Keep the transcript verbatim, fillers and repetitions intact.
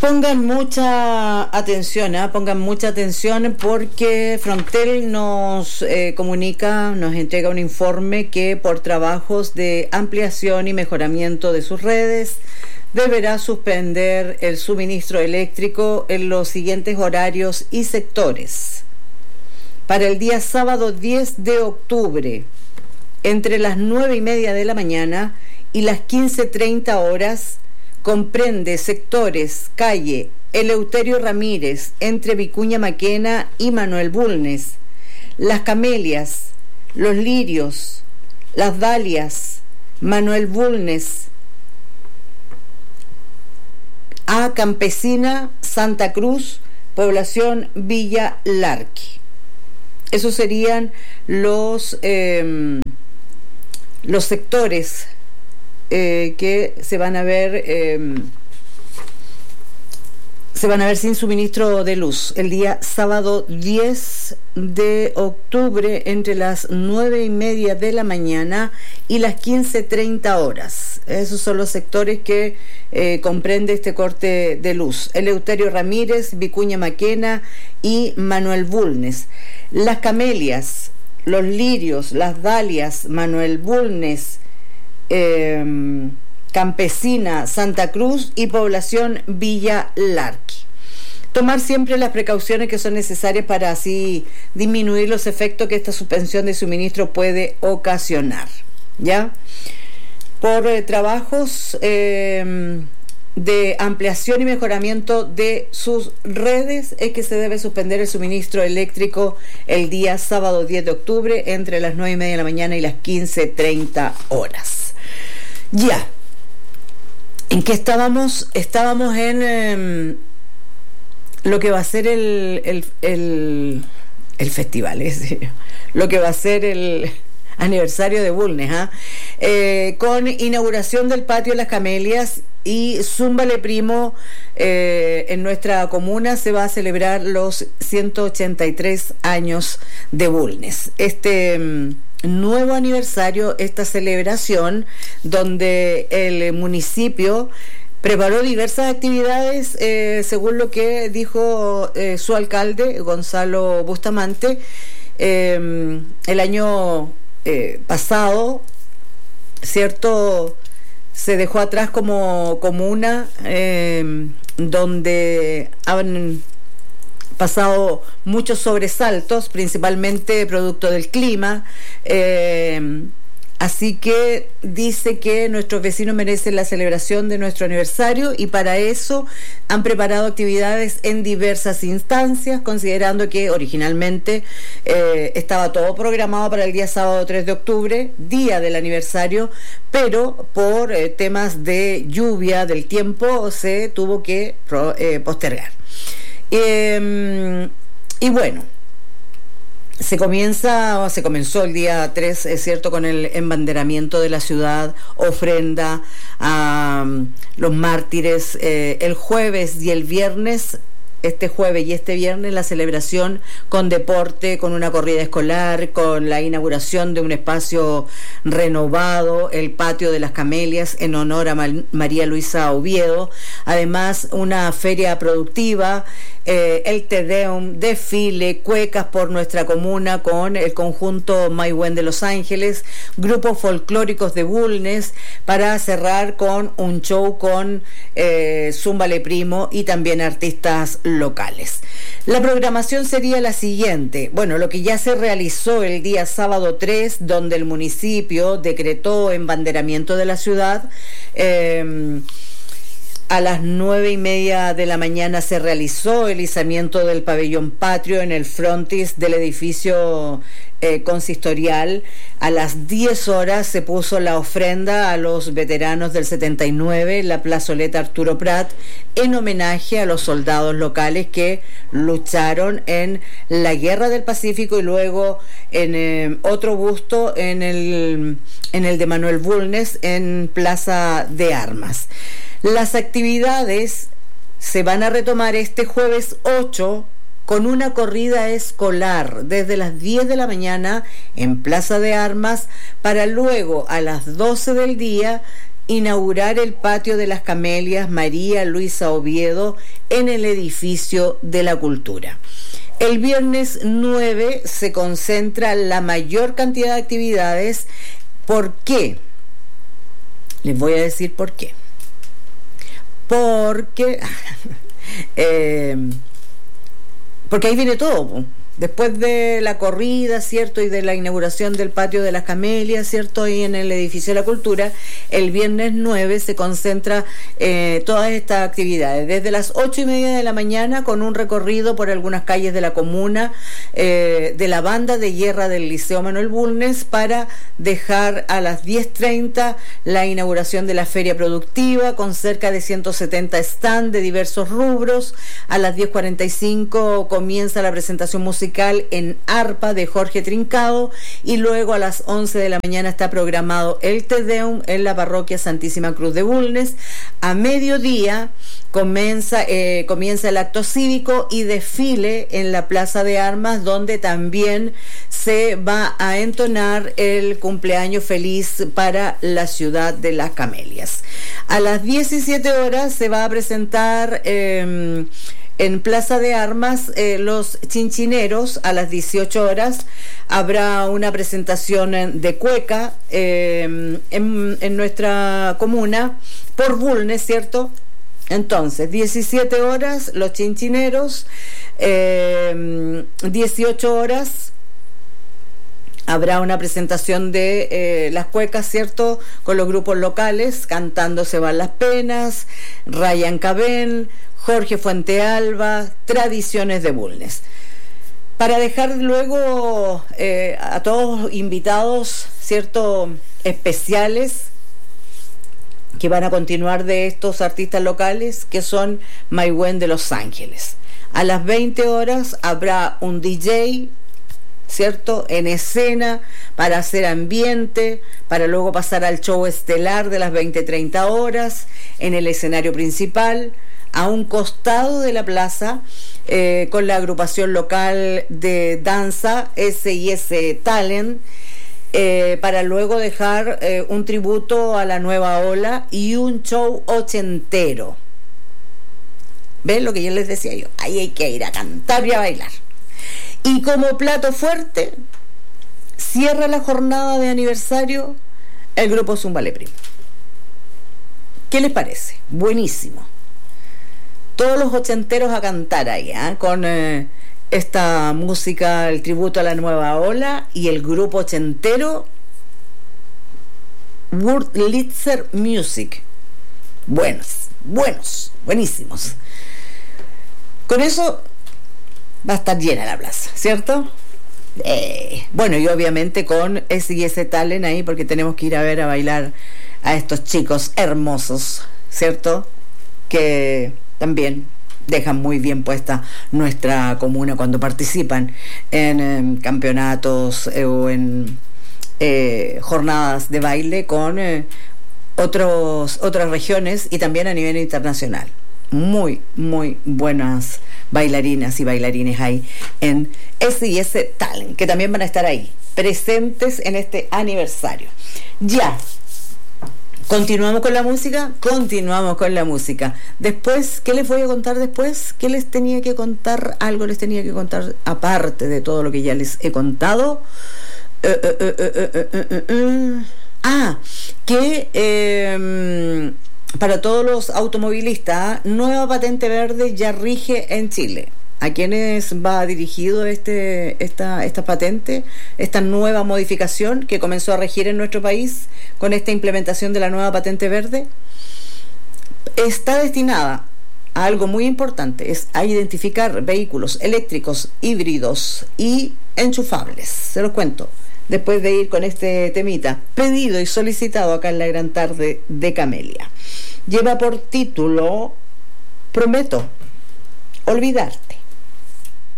Pongan mucha atención, ¿eh? pongan mucha atención porque Frontel nos eh, comunica, nos entrega un informe que por trabajos de ampliación y mejoramiento de sus redes deberá suspender el suministro eléctrico en los siguientes horarios y sectores. Para el día sábado diez de octubre, entre las nueve y media de la mañana y las quince treinta horas, comprende sectores calle Eleuterio Ramírez entre Vicuña Maquena y Manuel Bulnes, Las Camelias, Los Lirios, Las Dalias, Manuel Bulnes, A Campesina, Santa Cruz, población Villa Larqui. Esos serían los eh, los sectores Eh, que se van a ver eh, se van a ver sin suministro de luz el día sábado diez de octubre entre las nueve y media de la mañana y las quince treinta horas. Esos son los sectores que eh, comprende este corte de luz: Eleuterio Ramírez, Vicuña Maquena y Manuel Bulnes. Las Camelias, Los Lirios, Las Dalias, Manuel Bulnes, Eh, Campesina, Santa Cruz y población Villa Larqui. Tomar siempre las precauciones que son necesarias para así disminuir los efectos que esta suspensión de suministro puede ocasionar, ¿ya? Por eh, trabajos eh, de ampliación y mejoramiento de sus redes es que se debe suspender el suministro eléctrico el día sábado diez de octubre entre las nueve y media de la mañana y las quince treinta horas. Ya, ¿en qué estábamos? Estábamos en eh, lo que va a ser el el, el, el festival, es decir, lo que va a ser el aniversario de Bulnes, ¿eh? Eh, con inauguración del patio Las Camelias y Zúmbale Primo. Eh, en nuestra comuna se va a celebrar los ciento ochenta y tres años de Bulnes. Este mm, nuevo aniversario, esta celebración donde el municipio preparó diversas actividades, eh, según lo que dijo eh, su alcalde, Gonzalo Bustamante. Eh, el año eh, pasado, ¿cierto?, se dejó atrás como comuna eh, donde han pasado muchos sobresaltos, principalmente producto del clima, eh, así que dice que nuestros vecinos merecen la celebración de nuestro aniversario y para eso han preparado actividades en diversas instancias, considerando que originalmente eh, estaba todo programado para el día sábado tres de octubre, día del aniversario, pero por eh, temas de lluvia del tiempo se tuvo que pro, eh, postergar. Eh, y bueno, se comienza, o se comenzó el día tres, es cierto, con el embanderamiento de la ciudad, ofrenda a um, los mártires, eh, el jueves y el viernes. Este jueves y este viernes la celebración con deporte, con una corrida escolar, con la inauguración de un espacio renovado, el patio de Las Camelias en honor a Ma- María Luisa Oviedo, además una feria productiva, eh, el Te Deum, desfile, cuecas por nuestra comuna con el conjunto Maihuen de Los Ángeles, grupos folclóricos de Bulnes, para cerrar con un show con eh, Zúmbale Primo y también artistas locales. La programación sería la siguiente: bueno, lo que ya se realizó el día sábado tres, donde el municipio decretó embanderamiento de la ciudad. eh, A las nueve y media de la mañana se realizó el izamiento del pabellón patrio en el frontis del edificio eh, consistorial. A las diez horas se puso la ofrenda a los veteranos del setenta y nueve, la plazoleta Arturo Prat, en homenaje a los soldados locales que lucharon en la Guerra del Pacífico, y luego en eh, otro busto en el, en el de Manuel Bulnes en Plaza de Armas. Las actividades se van a retomar este jueves ocho con una corrida escolar desde las diez de la mañana en Plaza de Armas, para luego a las doce del día inaugurar el patio de las Camelias María Luisa Oviedo en el edificio de la Cultura. El viernes nueve se concentra la mayor cantidad de actividades. ¿Por qué? Les voy a decir por qué. Porque, eh, porque ahí viene todo. Después de la corrida, ¿cierto? Y de la inauguración del patio de las Camelias, ¿cierto? Ahí en el edificio de la Cultura, el viernes nueve se concentra eh, todas estas actividades. Desde las ocho y media de la mañana, con un recorrido por algunas calles de la comuna, eh, de la banda de guerra del Liceo Manuel Bulnes, para dejar a las diez treinta la inauguración de la feria productiva, con cerca de ciento setenta stands de diversos rubros. A las diez cuarenta y cinco comienza la presentación musical en arpa de Jorge Trincado, y luego a las once de la mañana está programado el Te Deum en la parroquia Santísima Cruz de Bulnes. A mediodía comienza, eh, comienza el acto cívico y desfile en la Plaza de Armas, donde también se va a entonar el cumpleaños feliz para la ciudad de las Camelias. A las diecisiete horas se va a presentar eh, en Plaza de Armas eh, los Chinchineros. A las dieciocho horas habrá una presentación de cueca eh, en, en nuestra comuna por Bulnes, ¿cierto? Entonces, diecisiete horas los Chinchineros, eh, dieciocho horas habrá una presentación de eh, las cuecas, ¿cierto? Con los grupos locales, cantando Se van las penas, Ryan Cabén, Jorge Fuentealba, Tradiciones de Bulnes. Para dejar luego eh, a todos invitados, ¿cierto?, especiales, que van a continuar de estos artistas locales, que son Maigüen de Los Ángeles. A las veinte horas habrá un D J, ¿cierto?, en escena, para hacer ambiente, para luego pasar al show estelar de las veinte treinta horas en el escenario principal, a un costado de la plaza, eh, con la agrupación local de danza S y S Talent, eh, para luego dejar eh, un tributo a la nueva ola y un show ochentero. ¿Ven lo que yo les decía yo? Ahí hay que ir a cantar y a bailar. Y como plato fuerte, cierra la jornada de aniversario el grupo Zumbale Primo. ¿Qué les parece? Buenísimo. Todos los ochenteros a cantar ahí, ¿eh? Con eh, esta música, el tributo a la nueva ola, y el grupo ochentero Wurlitzer Music. Buenos, buenos, buenísimos. Con eso va a estar llena la plaza, ¿cierto? Eh, bueno, y obviamente con S y S Talent ahí, porque tenemos que ir a ver a bailar a estos chicos hermosos, ¿cierto? Que también dejan muy bien puesta nuestra comuna cuando participan en eh, campeonatos eh, o en eh, jornadas de baile con eh, otros, otras regiones y también a nivel internacional. Muy, muy buenas bailarinas y bailarines hay en S y S Talent, que también van a estar ahí, presentes en este aniversario. Ya. ¿Continuamos con la música? Continuamos con la música. Después, ¿qué les voy a contar después? ¿Qué les tenía que contar? Algo les tenía que contar aparte de todo lo que ya les he contado. Eh, eh, eh, eh, eh, eh, eh, eh. Ah, que eh, para todos los automovilistas, nueva patente verde ya rige en Chile. ¿A quiénes va dirigido este, esta, esta patente, esta nueva modificación que comenzó a regir en nuestro país con esta implementación de la nueva patente verde? Está destinada a algo muy importante, es a identificar vehículos eléctricos, híbridos y enchufables. Se los cuento después de ir con este temita, pedido y solicitado acá en la gran tarde de Camelia. Lleva por título Prometo olvidarte.